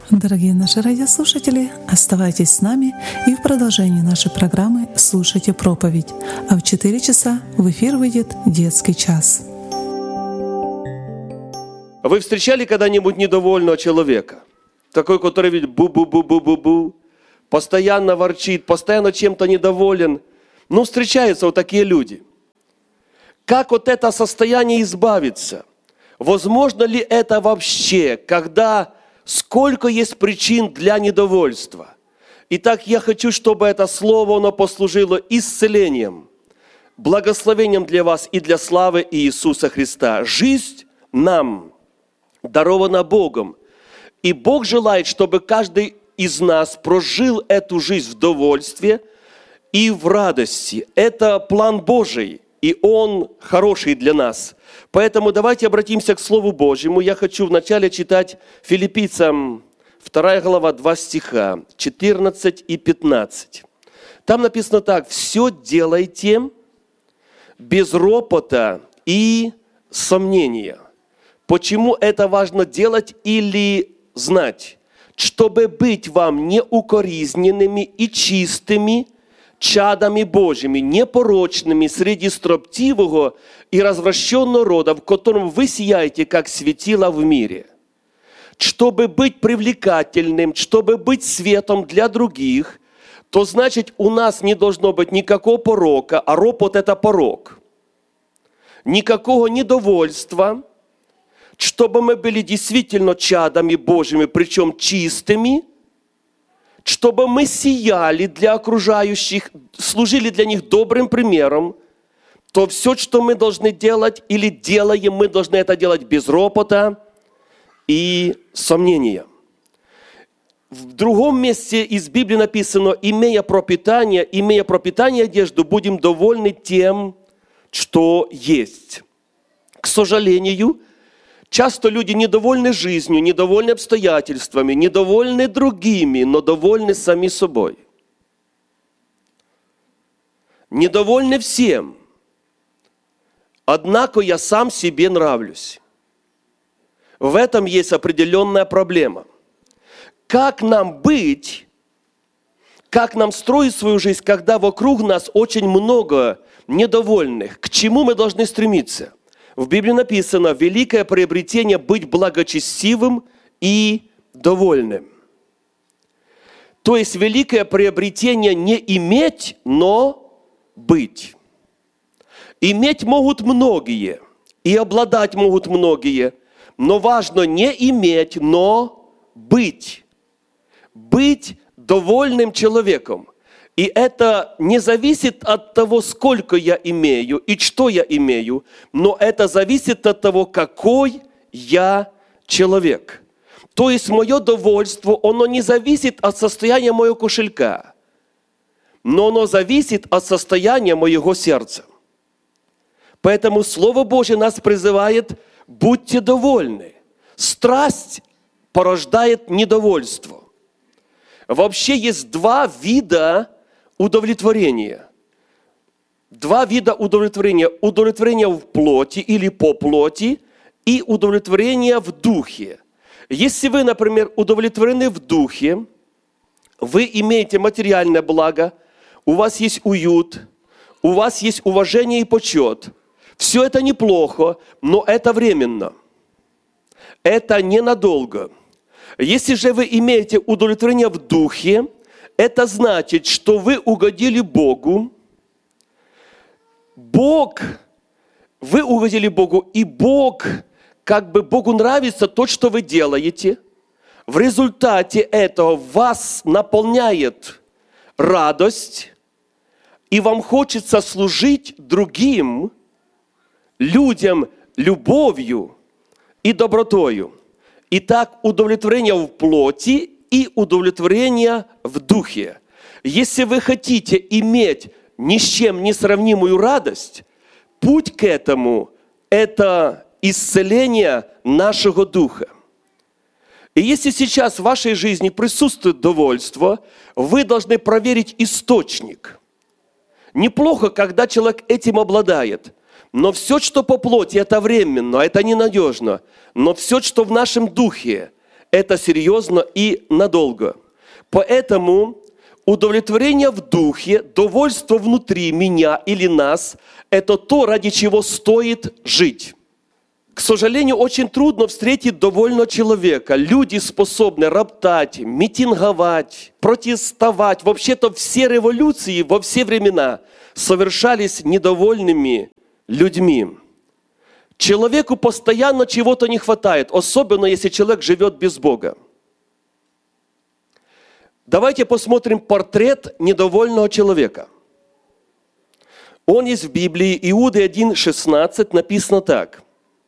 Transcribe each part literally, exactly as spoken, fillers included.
Дорогие наши радиослушатели, оставайтесь с нами и в продолжении нашей программы слушайте проповедь. А в четыре часа в эфир выйдет детский час. Вы встречали когда-нибудь недовольного человека? Такой, который ведь бу-бу-бу-бу-бу-бу, постоянно ворчит, постоянно чем-то недоволен. Ну, встречаются вот такие люди. Как от этого состояния избавиться? Возможно ли это вообще, когда сколько есть причин для недовольства? Итак, я хочу, чтобы это слово, оно послужило исцелением, благословением для вас и для славы Иисуса Христа. Жизнь нам дарована Богом. И Бог желает, чтобы каждый из нас прожил эту жизнь в довольстве и в радости. Это план Божий, и Он хороший для нас. Поэтому давайте обратимся к Слову Божьему. Я хочу вначале читать Филиппийцам вторая глава, два стиха, четырнадцать и пятнадцать. Там написано так: «Все делайте без ропота и сомнения». Почему это важно делать или знать? Чтобы быть вам неукоризненными и чистыми, чадами Божьими, непорочными среди строптивого и развращенного рода, в котором вы сияете, как светило в мире. Чтобы быть привлекательным, чтобы быть светом для других, то значит, у нас не должно быть никакого порока, а ропот – это порок. Никакого недовольства, чтобы мы были действительно чадами Божьими, причем чистыми, чтобы мы сияли для окружающих, служили для них добрым примером, то все, что мы должны делать или делаем, мы должны это делать без ропота и сомнения. В другом месте из Библии написано: «Имея пропитание, имея пропитание одежду, будем довольны тем, что есть». К сожалению, часто люди недовольны жизнью, недовольны обстоятельствами, недовольны другими, но довольны сами собой. Недовольны всем. Однако я сам себе нравлюсь. В этом есть определенная проблема. Как нам быть, как нам строить свою жизнь, когда вокруг нас очень много недовольных? К чему мы должны стремиться? В Библии написано: великое приобретение быть благочестивым и довольным. То есть великое приобретение не иметь, но быть. Иметь могут многие, и обладать могут многие, но важно не иметь, но быть. Быть довольным человеком. И это не зависит от того, сколько я имею и что я имею, но это зависит от того, какой я человек. То есть мое довольство, оно не зависит от состояния моего кошелька, но оно зависит от состояния моего сердца. Поэтому Слово Божье нас призывает: будьте довольны. Страсть порождает недовольство. Вообще есть два вида удовлетворения. Два вида удовлетворения. Удовлетворение в плоти или по плоти и удовлетворение в духе. Если вы, например, удовлетворены в духе, вы имеете материальное благо, у вас есть уют, у вас есть уважение и почет. Все это неплохо, но это временно. Это ненадолго. Если же вы имеете удовлетворение в духе, это значит, что вы угодили Богу. Бог, вы угодили Богу, и Бог, как бы Богу нравится то, что вы делаете. В результате этого вас наполняет радость, и вам хочется служить другим людям любовью и добротою. Итак, удовлетворение в плоти и удовлетворение в духе. Если вы хотите иметь ни с чем не сравнимую радость, путь к этому – это исцеление нашего духа. И если сейчас в вашей жизни присутствует довольство, вы должны проверить источник. Неплохо, когда человек этим обладает. Но все, что по плоти, это временно, это ненадежно. Но все, что в нашем духе, это серьезно и надолго. Поэтому удовлетворение в духе, довольство внутри меня или нас – это то, ради чего стоит жить. К сожалению, очень трудно встретить довольного человека. Люди способны роптать, митинговать, протестовать. Вообще-то все революции во все времена совершались недовольными людьми. Человеку постоянно чего-то не хватает, особенно если человек живет без Бога. Давайте посмотрим портрет недовольного человека. Он есть в Библии, Иуды один шестнадцать, написано так.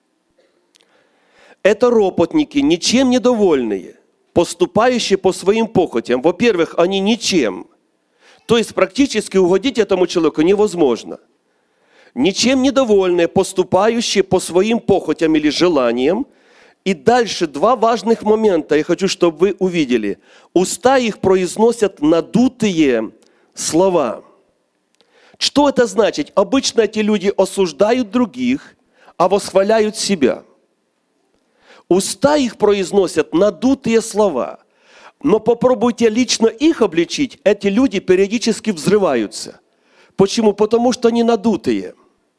Это ропотники, ничем недовольные, поступающие по своим похотям. Во-первых, они ничем. То есть практически угодить этому человеку невозможно. Ничем недовольные, поступающие по своим похотям или желаниям. И дальше два важных момента, я хочу, чтобы вы увидели. Уста их произносят надутые слова. Что это значит? Обычно эти люди осуждают других, а восхваляют себя. Уста их произносят надутые слова. Но попробуйте лично их обличить, эти люди периодически взрываются. Почему? Потому что они надутые.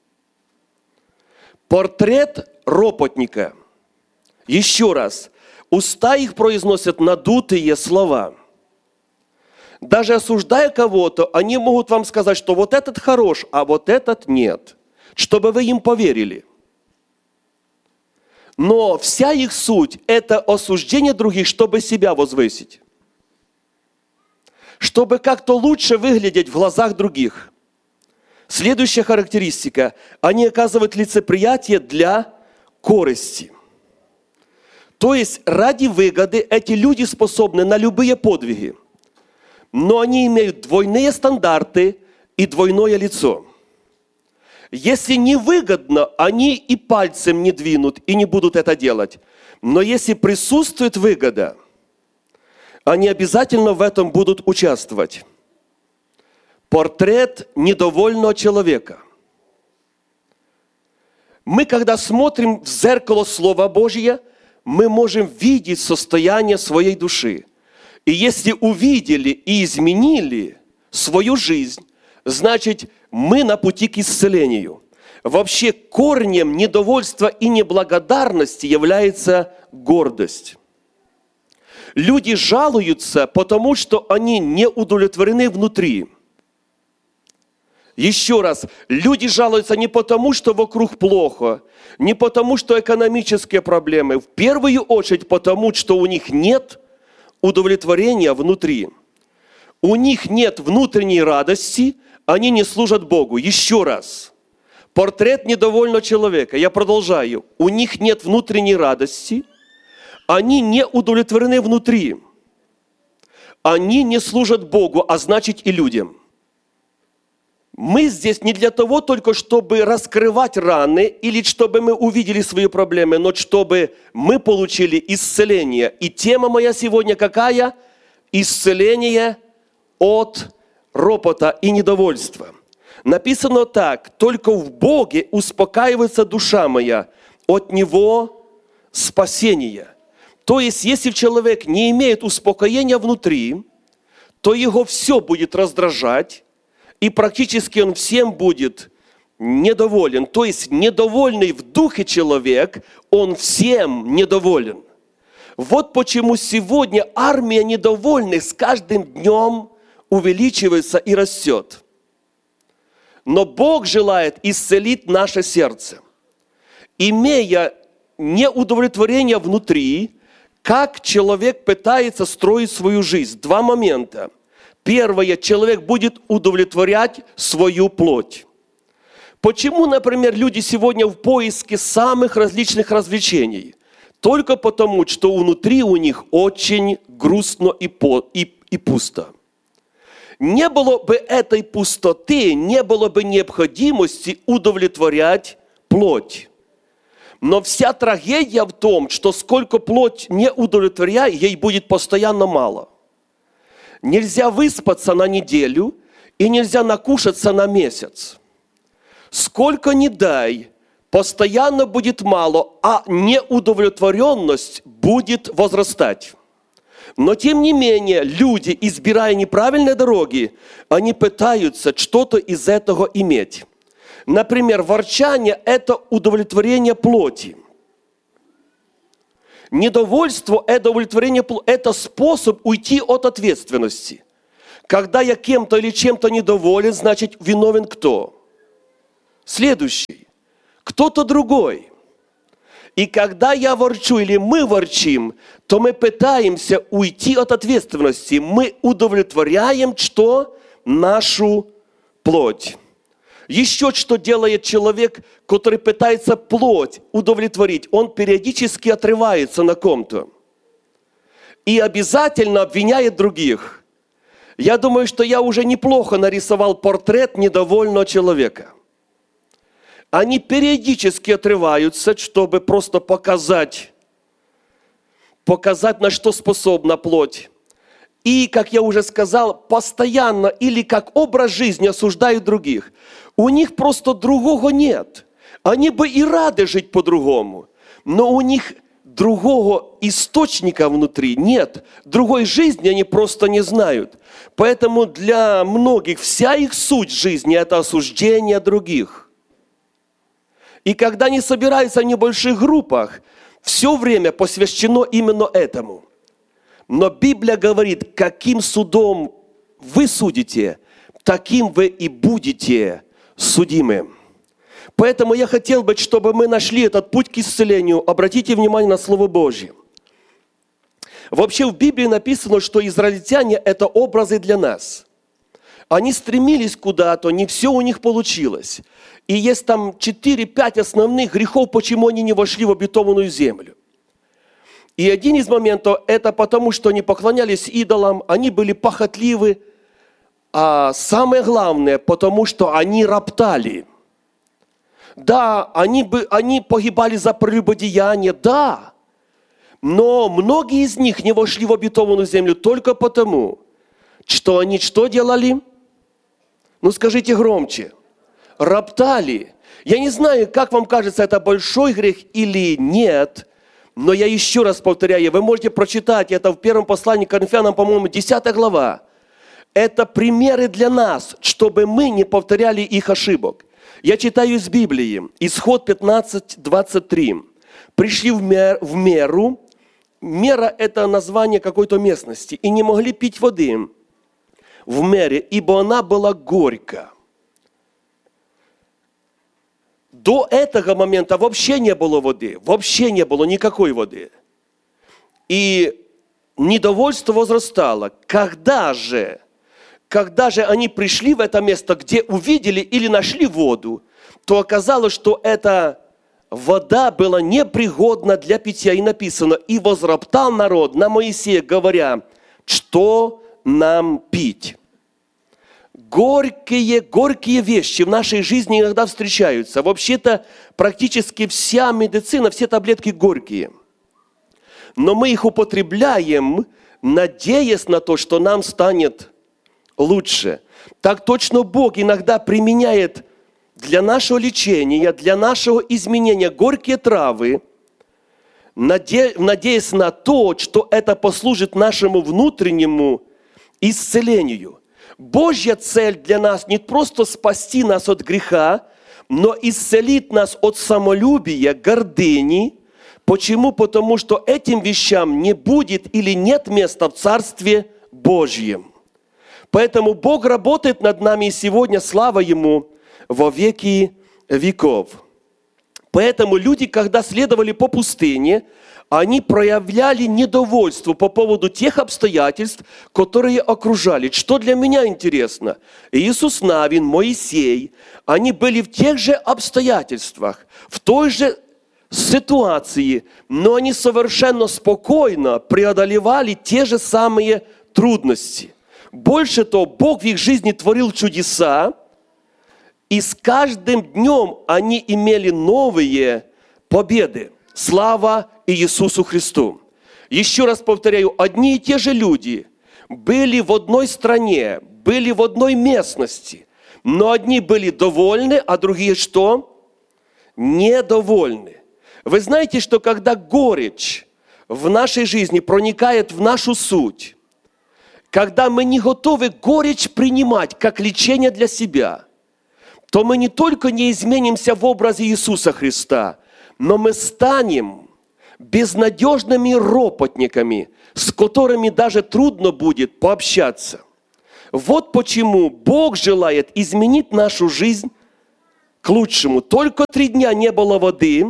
Портрет ропотника. Еще раз. Уста их произносят надутые слова. Даже осуждая кого-то, они могут вам сказать, что вот этот хорош, а вот этот нет. Чтобы вы им поверили. Но вся их суть – это осуждение других, чтобы себя возвысить. Чтобы как-то лучше выглядеть в глазах других. Следующая характеристика – они оказывают лицеприятие для корысти. То есть ради выгоды эти люди способны на любые подвиги. Но они имеют двойные стандарты и двойное лицо. Если невыгодно, они и пальцем не двинут и не будут это делать. Но если присутствует выгода, они обязательно в этом будут участвовать. Портрет недовольного человека. Мы, когда смотрим в зеркало Слова Божьего, мы можем видеть состояние своей души. И если увидели и изменили свою жизнь, значит, мы на пути к исцелению. Вообще корнем недовольства и неблагодарности является гордость. Люди жалуются, потому что они не удовлетворены внутри. Еще раз, люди жалуются не потому, что вокруг плохо, не потому, что экономические проблемы. В первую очередь потому, что у них нет удовлетворения внутри. У них нет внутренней радости, они не служат Богу. Еще раз. Портрет недовольного человека. Я продолжаю. У них нет внутренней радости. Они не удовлетворены внутри. Они не служат Богу, а значит и людям. Мы здесь не для того только, чтобы раскрывать раны или чтобы мы увидели свои проблемы, но чтобы мы получили исцеление. И тема моя сегодня какая? Исцеление от ропота и недовольства. Написано так: только в Боге успокаивается душа моя, от Него спасение. То есть, если человек не имеет успокоения внутри, то его все будет раздражать, и практически он всем будет недоволен. То есть, недовольный в духе человек, он всем недоволен. Вот почему сегодня армия недовольных с каждым днем увеличивается и растет. Но Бог желает исцелить наше сердце. Имея неудовлетворение внутри, как человек пытается строить свою жизнь. Два момента. Первое, человек будет удовлетворять свою плоть. Почему, например, люди сегодня в поиске самых различных развлечений? Только потому, что внутри у них очень грустно и, по, и, и пусто. Не было бы этой пустоты, не было бы необходимости удовлетворять плоть. Но вся трагедия в том, что сколько плоть не удовлетворяет, ей будет постоянно мало. Нельзя выспаться на неделю и нельзя накушаться на месяц. Сколько ни дай, постоянно будет мало, а неудовлетворенность будет возрастать. Но тем не менее, люди, избирая неправильные дороги, они пытаются что-то из этого иметь. Например, ворчание – это удовлетворение плоти. Недовольство – это удовлетворение плоти. Это способ уйти от ответственности. Когда я кем-то или чем-то недоволен, значит, виновен кто? Следующий. Кто-то другой. И когда я ворчу или мы ворчим, то мы пытаемся уйти от ответственности. Мы удовлетворяем что? Нашу плоть. Еще что делает человек, который пытается плоть удовлетворить? Он периодически отрывается на ком-то. И обязательно обвиняет других. Я думаю, что я уже неплохо нарисовал портрет недовольного человека. Они периодически отрываются, чтобы просто показать, показать, на что способна плоть. И, как я уже сказал, постоянно или как образ жизни осуждают других. У них просто другого нет. Они бы и рады жить по-другому, но у них другого источника внутри нет. Другой жизни они просто не знают. Поэтому для многих вся их суть жизни – это осуждение других. И когда они собираются в небольших группах, все время посвящено именно этому. Но Библия говорит, каким судом вы судите, таким вы и будете судимы. Поэтому я хотел бы, чтобы мы нашли этот путь к исцелению. Обратите внимание на Слово Божье. Вообще в Библии написано, что израильтяне – это образы для нас. Они стремились куда-то, не все у них получилось. И есть там четыре-пять основных грехов, почему они не вошли в обетованную землю. И один из моментов – это потому, что они поклонялись идолам, они были похотливы. А самое главное, потому что они роптали. Да, они, бы, они погибали за прелюбодеяние, да. Но многие из них не вошли в обетованную землю только потому, что они что делали? Ну скажите громче. Роптали. Я не знаю, как вам кажется, это большой грех или нет, но я еще раз повторяю, вы можете прочитать, это в первом послании к Коринфянам, по-моему, десятая глава. Это примеры для нас, чтобы мы не повторяли их ошибок. Я читаю из Библии, Исход пятнадцать, двадцать три. Пришли в, мер, в меру, мера – это название какой-то местности, и не могли пить воды в мере, ибо она была горька. До этого момента вообще не было воды, вообще не было никакой воды. И недовольство возрастало. Когда же, когда же они пришли в это место, где увидели или нашли воду, то оказалось, что эта вода была непригодна для питья. И написано, и возроптал народ на Моисея, говоря, что нам пить. Горькие, горькие вещи в нашей жизни иногда встречаются. Вообще-то практически вся медицина, все таблетки горькие. Но мы их употребляем, надеясь на то, что нам станет лучше. Так точно Бог иногда применяет для нашего лечения, для нашего изменения горькие травы, надеясь на то, что это послужит нашему внутреннему исцелению. Божья цель для нас не просто спасти нас от греха, но исцелить нас от самолюбия, гордыни. Почему? Потому что этим вещам не будет или нет места в Царстве Божьем. Поэтому Бог работает над нами и сегодня, слава Ему, во веки веков. Поэтому люди, когда следовали по пустыне, они проявляли недовольство по поводу тех обстоятельств, которые окружали. Что для меня интересно, Иисус Навин, Моисей, они были в тех же обстоятельствах, в той же ситуации, но они совершенно спокойно преодолевали те же самые трудности. Больше того, Бог в их жизни творил чудеса, и с каждым днем они имели новые победы. Слава Иисусу Христу. Еще раз повторяю, одни и те же люди были в одной стране, были в одной местности, но одни были довольны, а другие что? недовольны. Вы знаете, что когда горечь в нашей жизни проникает в нашу суть, когда мы не готовы горечь принимать как лечение для себя, то мы не только не изменимся в образе Иисуса Христа, но мы станем безнадежными ропотниками, с которыми даже трудно будет пообщаться. Вот почему Бог желает изменить нашу жизнь к лучшему. Только три дня не было воды,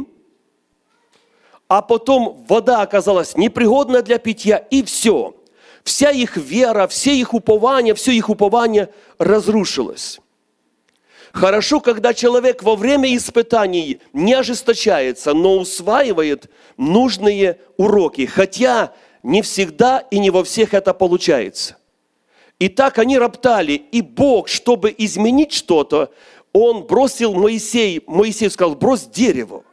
а потом вода оказалась непригодна для питья, и все. Вся их вера, все их упования, все их упование разрушилось. Хорошо, когда человек во время испытаний не ожесточается, но усваивает нужные уроки, хотя не всегда и не во всех это получается. И так они роптали, и Бог, чтобы изменить что-то, Он бросил Моисей, Моисей сказал: брось дерево.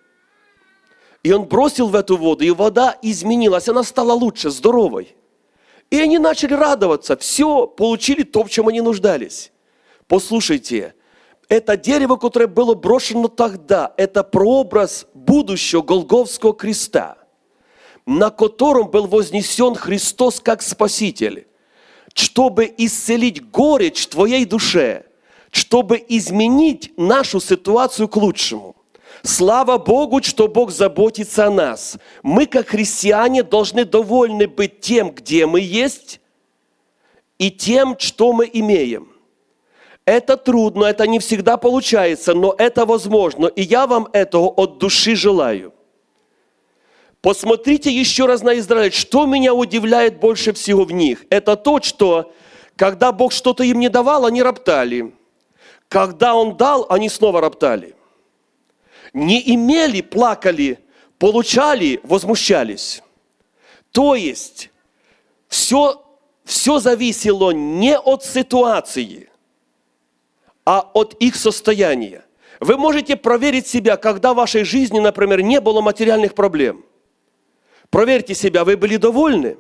И он бросил в эту воду, и вода изменилась, она стала лучше, здоровой. И они начали радоваться, все, получили то, в чем они нуждались. Послушайте, это дерево, которое было брошено тогда, это прообраз будущего Голгофского креста, на котором был вознесен Христос как Спаситель, чтобы исцелить горечь в твоей душе, чтобы изменить нашу ситуацию к лучшему. Слава Богу, что Бог заботится о нас. Мы, как христиане, должны довольны быть тем, где мы есть, и тем, что мы имеем. Это трудно, это не всегда получается, но это возможно, и я вам этого от души желаю. Посмотрите еще раз на Израиль. Что меня удивляет больше всего в них? Это то, что когда Бог что-то им не давал, они роптали. Когда Он дал, они снова роптали. Не имели, плакали, получали, возмущались. То есть, все, все зависело не от ситуации, а от их состояния. Вы можете проверить себя, когда в вашей жизни, например, не было материальных проблем. Проверьте себя, вы были довольны?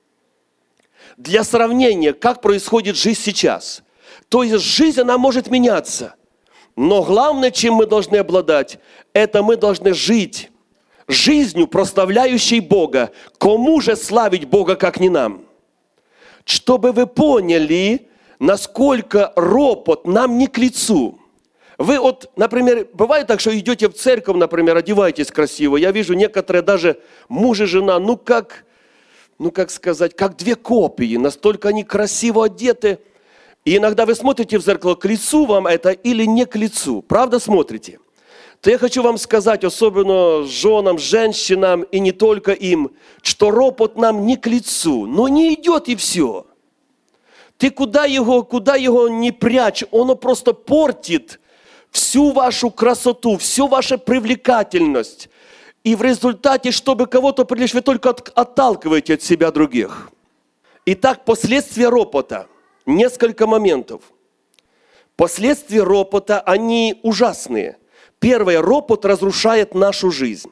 Для сравнения, как происходит жизнь сейчас. То есть, жизнь, она может меняться. Но главное, чем мы должны обладать, это мы должны жить жизнью, прославляющей Бога. Кому же славить Бога, как не нам? Чтобы вы поняли, насколько ропот нам не к лицу. Вы вот, например, бывает так, что идете в церковь, например, одеваетесь красиво. Я вижу некоторые даже муж и жена, ну как, ну как сказать, как две копии. Настолько они красиво одеты. И иногда вы смотрите в зеркало, к лицу вам это или не к лицу. Правда смотрите? То я хочу вам сказать, особенно женам, женщинам и не только им, что ропот нам не к лицу, но не идет и все. Ты куда его, куда его не прячь, оно просто портит всю вашу красоту, всю вашу привлекательность. И в результате, чтобы кого-то привлечь, вы только от, отталкиваете от себя других. Итак, последствия ропота. Несколько моментов. Последствия ропота, они ужасные. Первое, ропот разрушает нашу жизнь.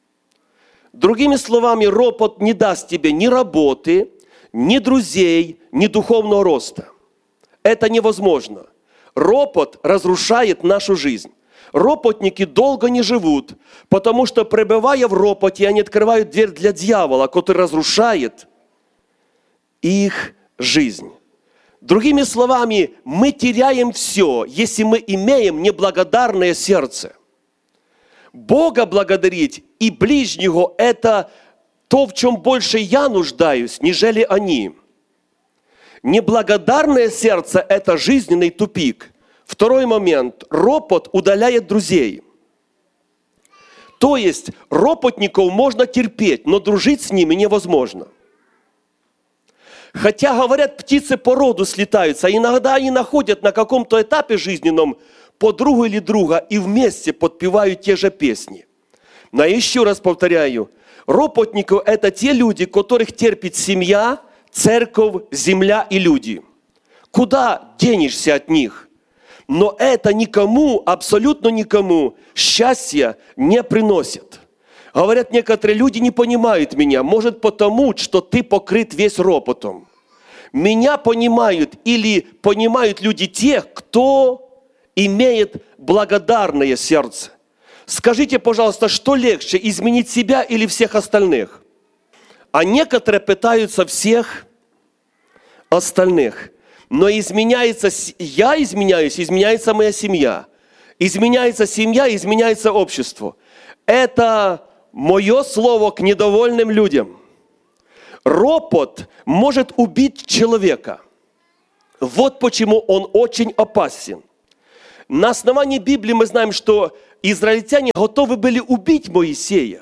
Другими словами, ропот не даст тебе ни работы, ни друзей, ни духовного роста. Это невозможно. Ропот разрушает нашу жизнь. Ропотники долго не живут, потому что, пребывая в ропоте, они открывают дверь для дьявола, который разрушает их жизнь. Другими словами, мы теряем все, если мы имеем неблагодарное сердце. Бога благодарить и ближнего – это то, в чем больше я нуждаюсь, нежели они. Неблагодарное сердце – это жизненный тупик. Второй момент – ропот удаляет друзей. То есть, ропотников можно терпеть, но дружить с ними невозможно. Хотя, говорят, птицы по роду слетаются, иногда они находят на каком-то этапе жизненном подругу или друга и вместе подпевают те же песни. Но еще раз повторяю, ропотников – это те люди, которых терпит семья, церковь, земля и люди. Куда денешься от них? Но это никому, абсолютно никому счастья не приносит. Говорят, некоторые люди не понимают меня. Может, потому, что ты покрыт весь ропотом. Меня понимают или понимают люди тех, кто имеет благодарное сердце. Скажите, пожалуйста, что легче, изменить себя или всех остальных? А некоторые пытаются всех остальных. Но изменяется, я изменяюсь, изменяется моя семья. Изменяется семья, изменяется общество. Это мое слово к недовольным людям. Ропот может убить человека. Вот почему он очень опасен. На основании Библии мы знаем, что израильтяне готовы были убить Моисея,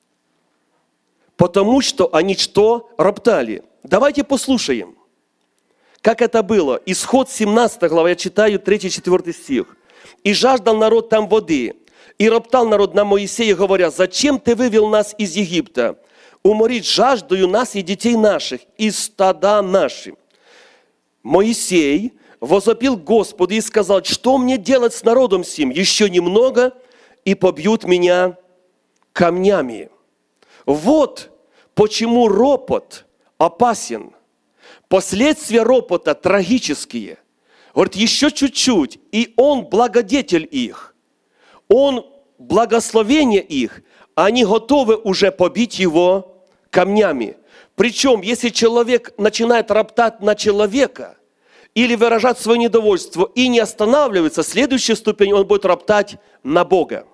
потому что они что? Роптали. Давайте послушаем, как это было. Исход семнадцатая глава, я читаю третий-четвёртый стих. «И жаждал народ там воды, и роптал народ на Моисея, говоря: зачем ты вывел нас из Египта? Уморить жаждою нас и детей наших, и стада наши». Моисей возопил Господу и сказал: что мне делать с народом сим? Еще немного, и побьют меня камнями. Вот почему ропот опасен. Последствия ропота трагические. Говорит, еще чуть-чуть, и он благодетель их. Он благословение их, а они готовы уже побить его камнями. Причем, если человек начинает роптать на человека или выражать свое недовольство и не останавливается, следующая ступень, он будет роптать на Бога.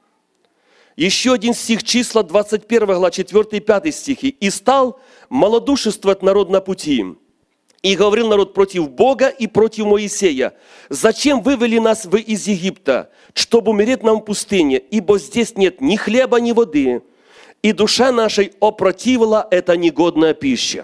Еще один стих, числа двадцать первая глава, четвёртый и пятый стихи. «И стал малодушествовать народ на пути, и говорил народ против Бога и против Моисея: зачем вывели нас вы из Египта, чтобы умереть нам в пустыне, ибо здесь нет ни хлеба, ни воды, и душа нашей опротивила эта негодная пища».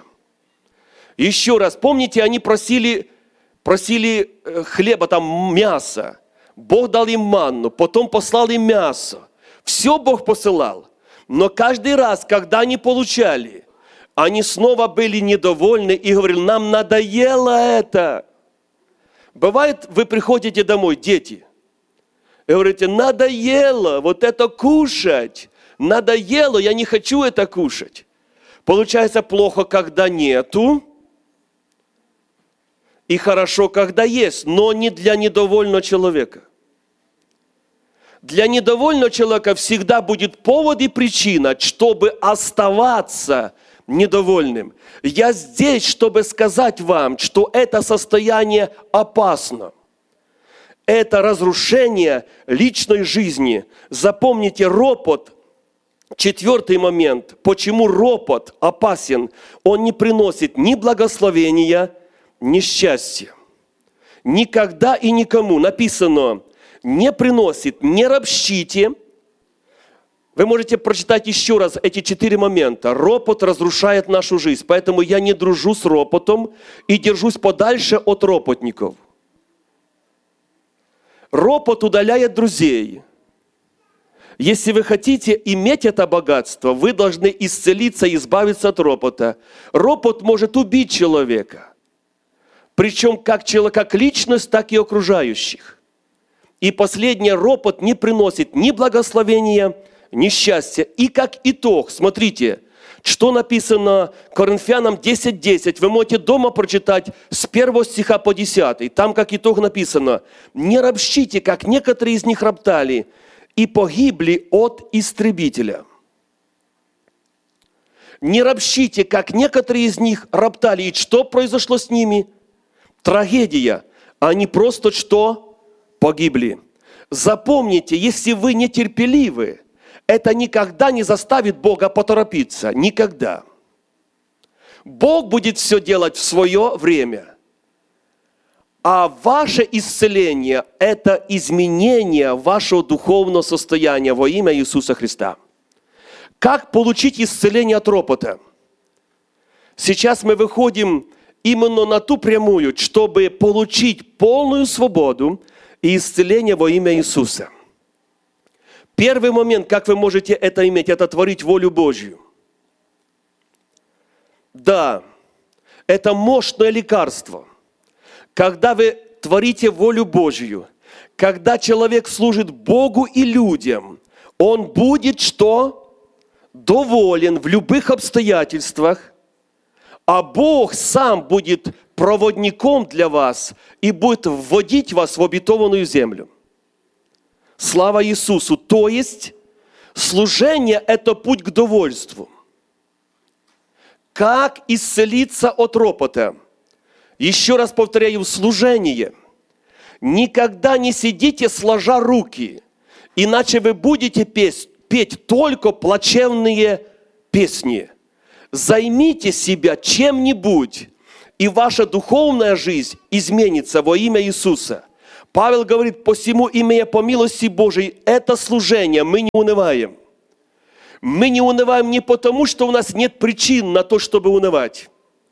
Еще раз, помните, они просили, просили хлеба, там мясо. Бог дал им манну, потом послал им мясо. Все Бог посылал. Но каждый раз, когда они получали, они снова были недовольны и говорили: нам надоело это. Бывает, вы приходите домой, дети, и говорите: надоело вот это кушать. Надоело, я не хочу это кушать. Получается плохо, когда нету, и хорошо, когда есть, но не для недовольного человека. Для недовольного человека всегда будет повод и причина, чтобы оставаться недовольным. Я здесь, чтобы сказать вам, что это состояние опасно. Это разрушение личной жизни. Запомните, ропот. Четвертый момент. Почему ропот опасен? Он не приносит ни благословения, ни счастья. Никогда и никому. Написано: не приносит, не ропщите. Вы можете прочитать еще раз эти четыре момента. Ропот разрушает нашу жизнь, поэтому я не дружу с ропотом и держусь подальше от ропотников. Ропот удаляет друзей. Если вы хотите иметь это богатство, вы должны исцелиться и избавиться от ропота. Ропот может убить человека. Причем как, человек, как личность, так и окружающих. И последний, ропот не приносит ни благословения, ни счастья. И как итог, смотрите, что написано Коринфянам десять десять. Вы можете дома прочитать с первого стиха по десятый. Там как итог написано: «Не ропщите, как некоторые из них роптали, и погибли от истребителя». Не ропщите, как некоторые из них роптали. И что произошло с ними? Трагедия. Они просто что? Погибли. Запомните, если вы нетерпеливы, это никогда не заставит Бога поторопиться. Никогда. Бог будет все делать в свое время. А ваше исцеление – это изменение вашего духовного состояния во имя Иисуса Христа. Как получить исцеление от ропота? Сейчас мы выходим именно на ту прямую, чтобы получить полную свободу и исцеление во имя Иисуса. Первый момент, как вы можете это иметь, это творить волю Божью. Да, это мощное лекарство. Когда вы творите волю Божью, когда человек служит Богу и людям, он будет что? Доволен в любых обстоятельствах, а Бог сам будет проводником для вас и будет вводить вас в обетованную землю. Слава Иисусу! То есть служение – это путь к довольству. Как исцелиться от ропота? Еще раз повторяю, служение. Никогда не сидите сложа руки, иначе вы будете петь, петь только плачевные песни. Займите себя чем-нибудь, и ваша духовная жизнь изменится во имя Иисуса. Павел говорит, посему, имея по милости Божией, это служение, мы не унываем. Мы не унываем не потому, что у нас нет причин на то, чтобы унывать.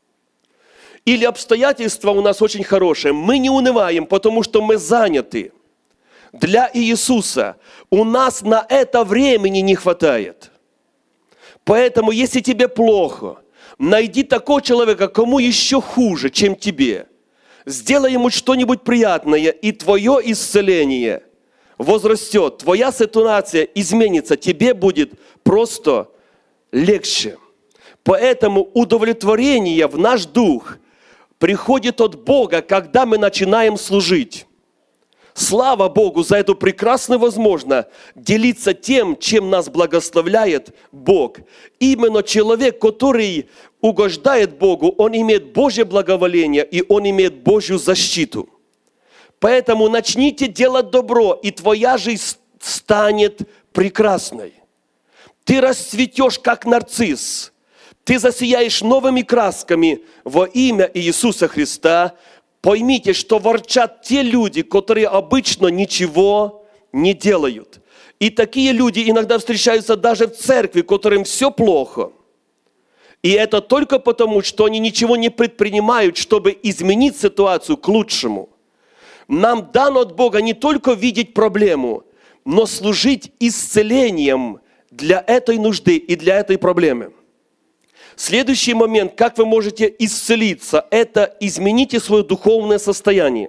Или обстоятельства у нас очень хорошие. Мы не унываем, потому что мы заняты. Для Иисуса у нас на это времени не хватает. Поэтому, если тебе плохо, найди такого человека, кому еще хуже, чем тебе. Сделай ему что-нибудь приятное, и твое исцеление возрастет. Твоя ситуация изменится, тебе будет просто легче. Поэтому удовлетворение в наш дух приходит от Бога, когда мы начинаем служить. Слава Богу за эту прекрасную возможность делиться тем, чем нас благословляет Бог. Именно человек, который угождает Богу, он имеет Божье благоволение и он имеет Божью защиту. Поэтому начните делать добро, и твоя жизнь станет прекрасной. Ты расцветешь, как нарцисс. Ты засияешь новыми красками во имя Иисуса Христа. Поймите, что ворчат те люди, которые обычно ничего не делают. И такие люди иногда встречаются даже в церкви, которым все плохо. И это только потому, что они ничего не предпринимают, чтобы изменить ситуацию к лучшему. Нам дано от Бога не только видеть проблему, но служить исцелением для этой нужды и для этой проблемы. Следующий момент, как вы можете исцелиться, это измените свое духовное состояние.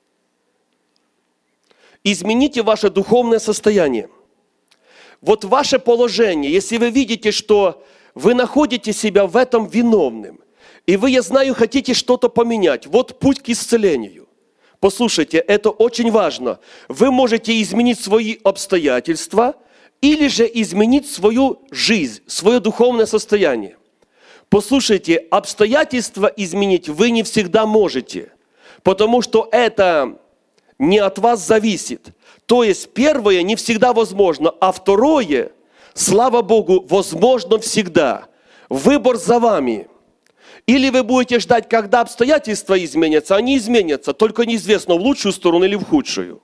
Измените ваше духовное состояние. Вот ваше положение, если вы видите, что вы находите себя в этом виновным, и вы, я знаю, хотите что-то поменять, вот путь к исцелению. Послушайте, это очень важно. Вы можете изменить свои обстоятельства или же изменить свою жизнь, свое духовное состояние. Послушайте, обстоятельства изменить вы не всегда можете, потому что это не от вас зависит. То есть первое не всегда возможно, а второе, слава Богу, возможно всегда. Выбор за вами. Или вы будете ждать, когда обстоятельства изменятся, они изменятся, только неизвестно, в лучшую сторону или в худшую.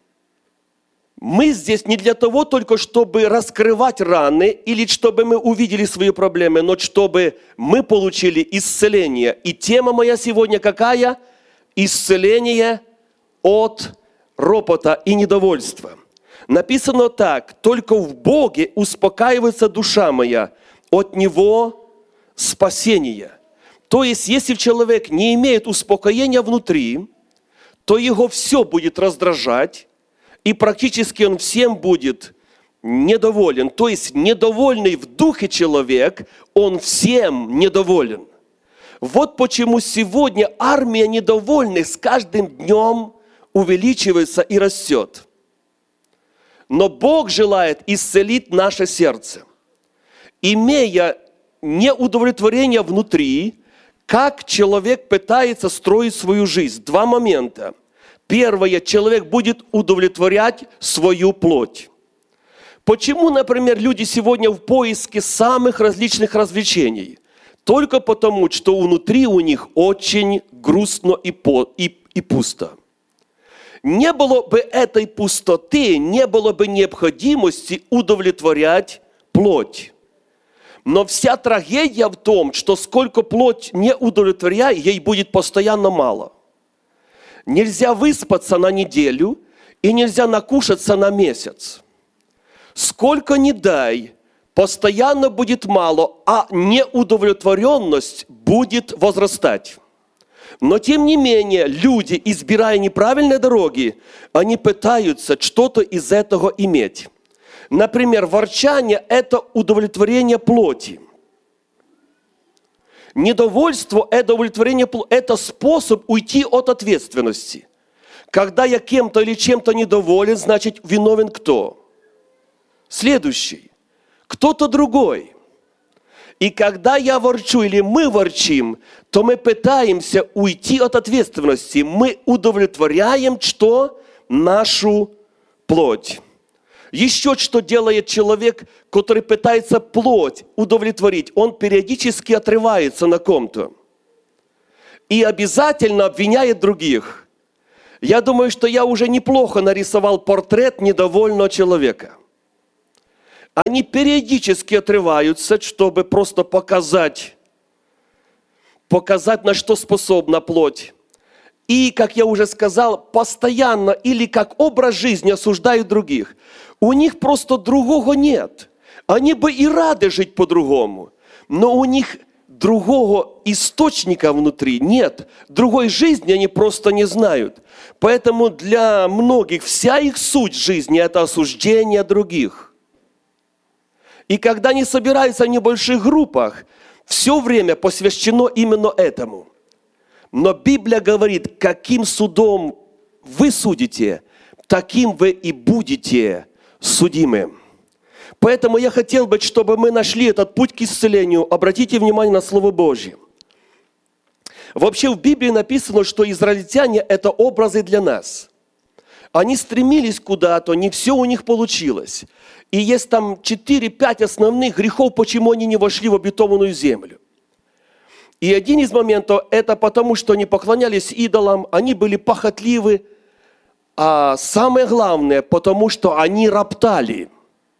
Мы здесь не для того только, чтобы раскрывать раны, или чтобы мы увидели свои проблемы, но чтобы мы получили исцеление. И тема моя сегодня какая? Исцеление от ропота и недовольства. Написано так: «Только в Боге успокаивается душа моя, от Него спасение». То есть, если человек не имеет успокоения внутри, то его все будет раздражать, и практически он всем будет недоволен. То есть, недовольный в духе человек, он всем недоволен. Вот почему сегодня армия недовольных с каждым днем увеличивается и растет. Но Бог желает исцелить наше сердце. Имея неудовлетворение внутри, как человек пытается строить свою жизнь. Два момента. Первое, человек будет удовлетворять свою плоть. Почему, например, люди сегодня в поиске самых различных развлечений? Только потому, что внутри у них очень грустно и, по, и, и пусто. Не было бы этой пустоты, не было бы необходимости удовлетворять плоть. Но вся трагедия в том, что сколько плоть не удовлетворяет, ей будет постоянно мало. Нельзя выспаться на неделю и нельзя накушаться на месяц. Сколько ни дай, постоянно будет мало, а неудовлетворенность будет возрастать. Но тем не менее, люди, избирая неправильные дороги, они пытаются что-то из этого иметь. Например, ворчание – это удовлетворение плоти. Недовольство – это удовлетворение плоти. Это способ уйти от ответственности. Когда я кем-то или чем-то недоволен, значит, виновен кто? следующий, кто-то другой. И когда я ворчу или мы ворчим, то мы пытаемся уйти от ответственности. Мы удовлетворяем что? Нашу плоть. Еще что делает человек, который пытается плоть удовлетворить? Он периодически отрывается на ком-то и обязательно обвиняет других. Я думаю, что я уже неплохо нарисовал портрет недовольного человека. Они периодически отрываются, чтобы просто показать, показать, на что способна плоть. И, как я уже сказал, постоянно или как образ жизни осуждают других. У них просто другого нет. Они бы и рады жить по-другому, но у них другого источника внутри нет. Другой жизни они просто не знают. Поэтому для многих вся их суть жизни – это осуждение других. И когда они собираются в небольших группах, все время посвящено именно этому. Но Библия говорит, каким судом вы судите, таким вы и будете судимы. Поэтому я хотел бы, чтобы мы нашли этот путь к исцелению. Обратите внимание на Слово Божье. Вообще в Библии написано, что израильтяне – это образы для нас. Они стремились куда-то, не все у них получилось. И есть там четыре-пять основных грехов, почему они не вошли в обетованную землю. И один из моментов – это потому, что они поклонялись идолам, они были похотливы. А самое главное, потому что они роптали.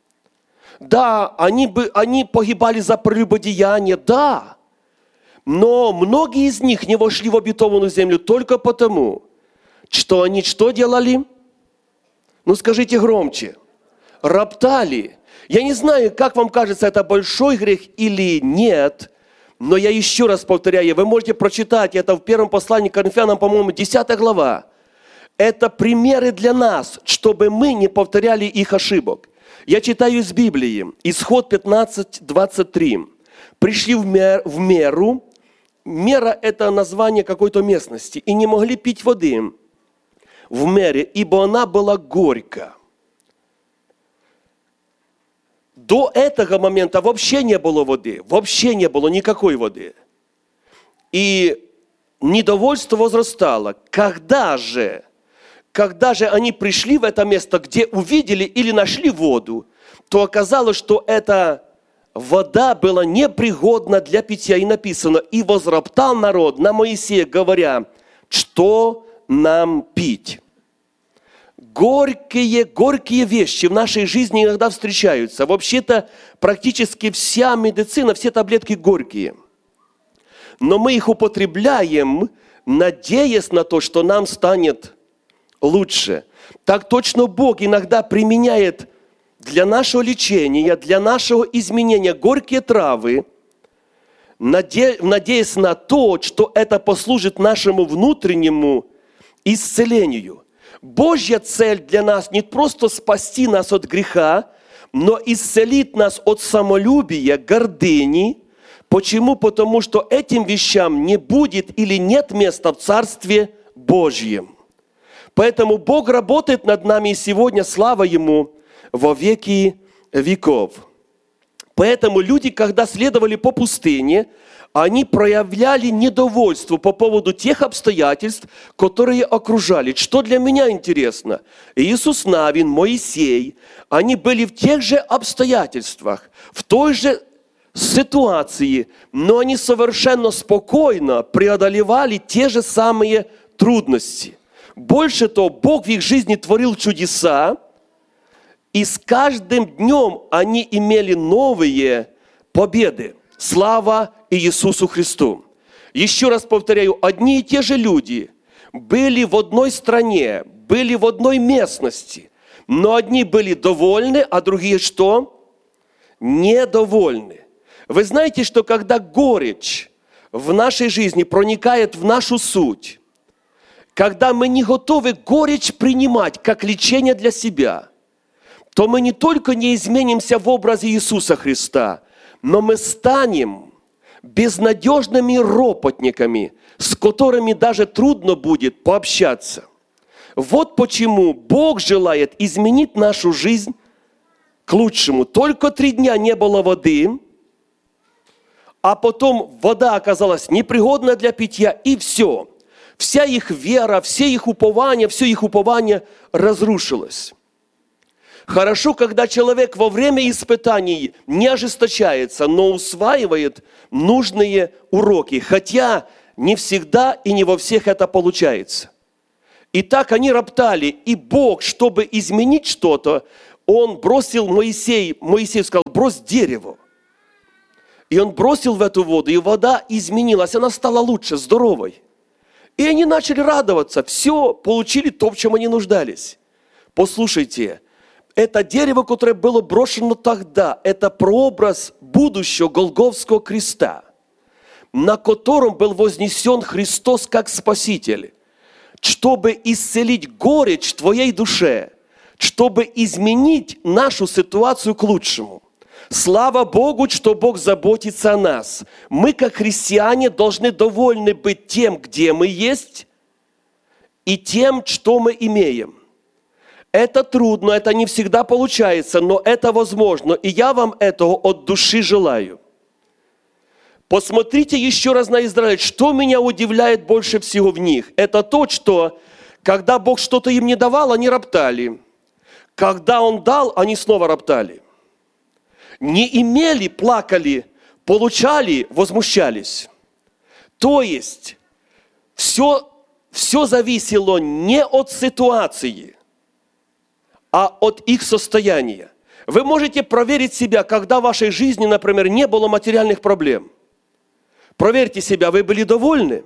Да, они, бы, они погибали за прелюбодеяние, да. Но многие из них не вошли в обетованную землю только потому, что они что делали? Ну скажите громче. Роптали. Я не знаю, как вам кажется, это большой грех или нет, но я еще раз повторяю, вы можете прочитать это в первом послании к Коринфянам, по-моему, десятая глава. Это примеры для нас, чтобы мы не повторяли их ошибок. Я читаю из Библии, Исход пятнадцать, двадцать три. Пришли в, мер, в меру, мера – это название какой-то местности, и не могли пить воды в мере, ибо она была горька. До этого момента вообще не было воды, вообще не было никакой воды. И недовольство возрастало. Когда же, когда же они пришли в это место, где увидели или нашли воду, то оказалось, что эта вода была непригодна для питья. И написано, и возроптал народ на Моисея, говоря, что нам пить. Горькие, горькие вещи в нашей жизни иногда встречаются. Вообще-то практически вся медицина, все таблетки горькие. Но мы их употребляем, надеясь на то, что нам станет лучше. Так точно Бог иногда применяет для нашего лечения, для нашего изменения горькие травы, надеясь на то, что это послужит нашему внутреннему исцелению. Божья цель для нас не просто спасти нас от греха, но исцелить нас от самолюбия, гордыни. Почему? Потому что этим вещам не будет или нет места в Царстве Божьем. Поэтому Бог работает над нами, и сегодня слава Ему во веки веков. Поэтому люди, когда следовали по пустыне, они проявляли недовольство по поводу тех обстоятельств, которые окружали. Что для меня интересно, Иисус Навин, Моисей, они были в тех же обстоятельствах, в той же ситуации, но они совершенно спокойно преодолевали те же самые трудности. Больше того, Бог в их жизни творил чудеса, и с каждым днем они имели новые победы. Слава Иисусу Христу. Еще раз повторяю, одни и те же люди были в одной стране, были в одной местности, но одни были довольны, а другие что? Недовольны. Вы знаете, что когда горечь в нашей жизни проникает в нашу суть, когда мы не готовы горечь принимать как лечение для себя, то мы не только не изменимся в образе Иисуса Христа, но мы станем безнадежными ропотниками, с которыми даже трудно будет пообщаться. Вот почему Бог желает изменить нашу жизнь к лучшему. Только три дня не было воды, а потом вода оказалась непригодна для питья, и все. Вся их вера, все их упования, все их упование разрушилось. Хорошо, когда человек во время испытаний не ожесточается, но усваивает нужные уроки, хотя не всегда и не во всех это получается. И так они роптали, и Бог, чтобы изменить что-то, Он бросил Моисей, Моисей сказал: брось дерево. И он бросил в эту воду, и вода изменилась, она стала лучше, здоровой. И они начали радоваться, все, получили то, в чем они нуждались. Послушайте, это дерево, которое было брошено тогда, это прообраз будущего Голгофского креста, на котором был вознесен Христос как Спаситель, чтобы исцелить горечь в твоей душе, чтобы изменить нашу ситуацию к лучшему. Слава Богу, что Бог заботится о нас. Мы, как христиане, должны довольны быть тем, где мы есть, и тем, что мы имеем. Это трудно, это не всегда получается, но это возможно, и я вам этого от души желаю. Посмотрите еще раз на Израиль. Что меня удивляет больше всего в них? Это то, что когда Бог что-то им не давал, они роптали. Когда Он дал, они снова роптали. Не имели, плакали, получали, возмущались. То есть, все, все зависело не от ситуации, а от их состояния. Вы можете проверить себя, когда в вашей жизни, например, не было материальных проблем. Проверьте себя, вы были довольны?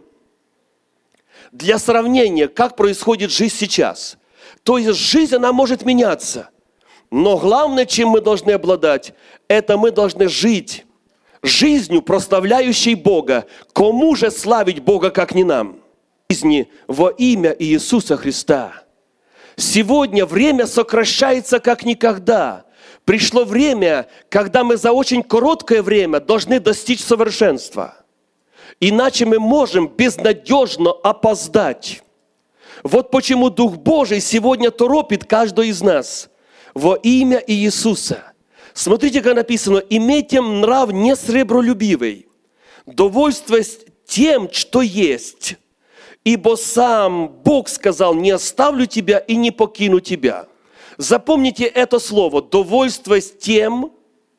Для сравнения, как происходит жизнь сейчас. То есть, жизнь, она может меняться. Но главное, чем мы должны обладать, это мы должны жить жизнью, прославляющей Бога. Кому же славить Бога, как не нам? Жизни во имя Иисуса Христа. Сегодня время сокращается как никогда. Пришло время, когда мы за очень короткое время должны достичь совершенства. Иначе мы можем безнадежно опоздать. Вот почему Дух Божий сегодня торопит каждого из нас. Во имя Иисуса. Смотрите, как написано: имейте нрав не сребролюбивый, довольствуясь тем, что есть. Ибо сам Бог сказал: не оставлю тебя и не покину тебя. Запомните это слово: довольствуясь тем,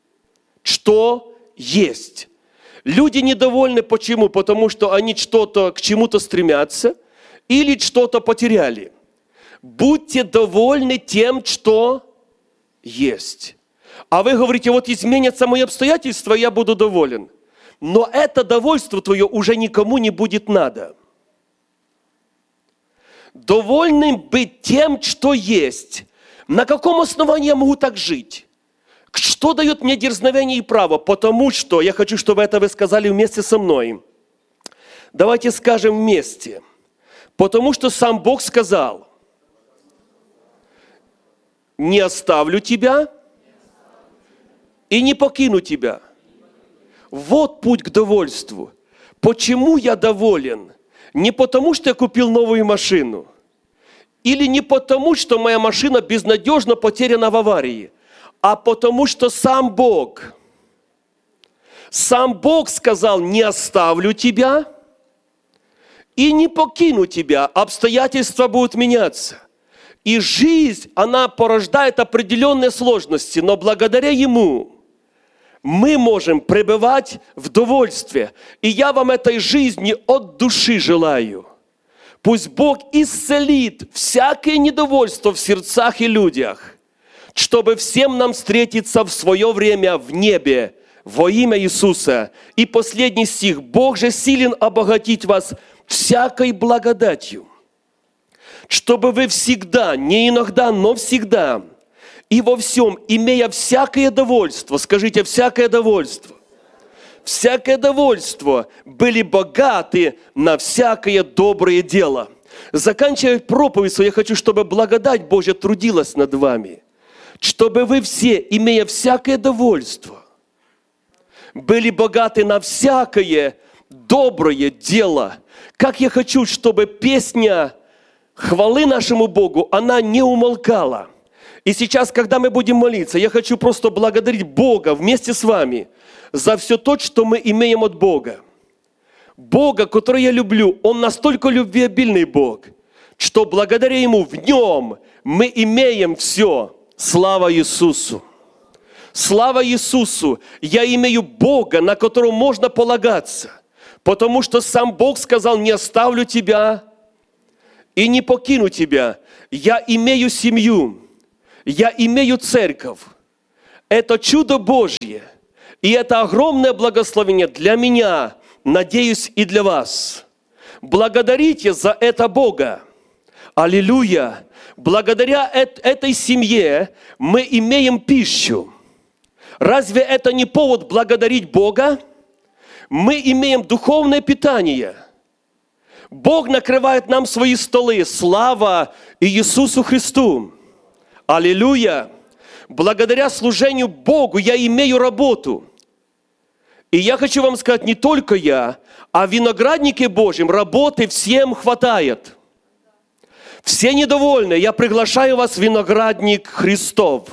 что есть. Люди недовольны почему? Потому что они что-то к чему-то стремятся или что-то потеряли. Будьте довольны тем, что есть. А вы говорите: вот изменятся мои обстоятельства, я буду доволен. Но это довольство твое уже никому не будет надо. Довольным быть тем, что есть. На каком основании я могу так жить? Что дает мне дерзновение и право? Потому что, я хочу, чтобы это вы сказали вместе со мной. Давайте скажем вместе. Потому что сам Бог сказал: не оставлю тебя и не покину тебя. Вот путь к довольству. Почему я доволен? Не потому, что я купил новую машину. Или не потому, что моя машина безнадежно потеряна в аварии. А потому, что сам Бог. Сам Бог сказал: не оставлю тебя и не покину тебя. Обстоятельства будут меняться. И жизнь, она порождает определенные сложности, но благодаря Ему мы можем пребывать в довольстве. И я вам этой жизни от души желаю. Пусть Бог исцелит всякое недовольство в сердцах и людях, чтобы всем нам встретиться в свое время в небе во имя Иисуса. И последний стих. Бог же силен обогатить вас всякой благодатью, чтобы вы всегда, не иногда, но всегда, и во всем, имея всякое довольство, скажите, всякое довольство, всякое довольство, были богаты на всякое доброе дело. Заканчивая проповедь свою, я хочу, чтобы благодать Божья трудилась над вами, чтобы вы все, имея всякое довольство, были богаты на всякое доброе дело. Как я хочу, чтобы песня хвалы нашему Богу, она не умолкала. И сейчас, когда мы будем молиться, я хочу просто благодарить Бога вместе с вами за все то, что мы имеем от Бога. Бога, который я люблю, Он настолько любвеобильный Бог, что благодаря Ему в Нем мы имеем все. Слава Иисусу! Слава Иисусу! Я имею Бога, на которого можно полагаться, потому что сам Бог сказал: не оставлю тебя и не покину тебя. Я имею семью, я имею церковь. Это чудо Божье, и это огромное благословение для меня, надеюсь, и для вас. Благодарите за это Бога. Аллилуйя! Благодаря этой семье мы имеем пищу. Разве это не повод благодарить Бога? Мы имеем духовное питание. Бог накрывает нам свои столы. Слава Иисусу Христу! Аллилуйя! Благодаря служению Богу я имею работу. И я хочу вам сказать, не только я, а в винограднике Божьем работы всем хватает. Все недовольны, я приглашаю вас в виноградник Христов.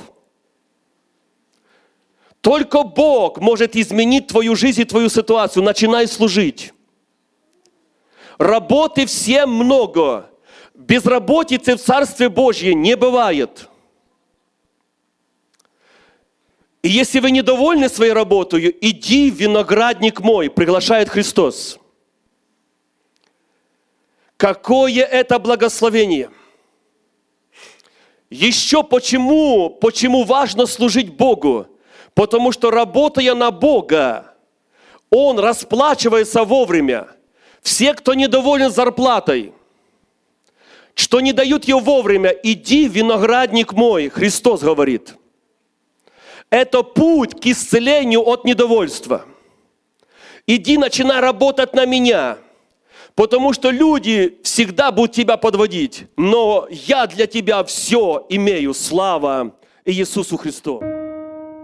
Только Бог может изменить твою жизнь и твою ситуацию. Начинай служить. Работы всем много. Безработицы в Царстве Божьем не бывает. И если вы недовольны своей работой, иди в виноградник мой, приглашает Христос. Какое это благословение! Еще почему, почему важно служить Богу? Потому что, работая на Бога, Он расплачивается вовремя. Все, кто недоволен зарплатой, что не дают ее вовремя, иди в виноградник мой, Христос говорит. Это путь к исцелению от недовольства. Иди, начинай работать на меня. Потому что люди всегда будут тебя подводить. Но я для тебя все имею. Слава Иисусу Христу.